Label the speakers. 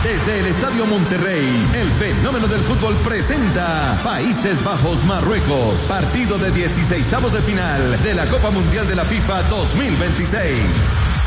Speaker 1: Desde el Estadio Monterrey, el fenómeno del fútbol presenta Países Bajos-Marruecos, partido de 16avos de final de la Copa Mundial de la FIFA 2026.